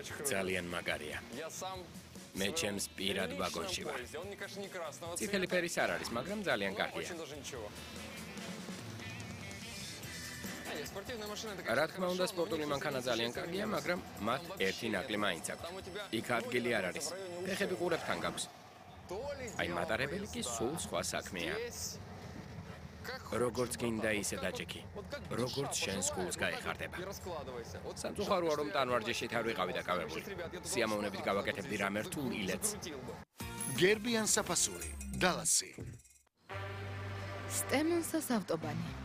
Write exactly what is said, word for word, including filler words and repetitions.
ძალიან მაგარია. მე ჩემს პირად ვაგონში ვარ. წითელი ფერის არ არის, მაგრამ ძალიან კარგია. რა თქმა უნდა, სპორტული მანქანა ძალიან კარგია, მაგრამ მათ ერთი ნაკლი მაინც აქვს. იქ ადგილი არ არის. ფეხები ყურებთან გაქვს. აი, მატარებელი კი სულ სხვა საქმეა. როგორც გინდა ისე დაჭიქი. როგორც შენს გულს გაეხარდება. სამწუხაროა, რომ ტანვარჯიშით არ ვიყავი დაკავებული. სიამოვნებით გავაკეთებდი რამე რთულ ილეთს. გერბიან საფასური, დალასი. სტემონსას ავტობანი.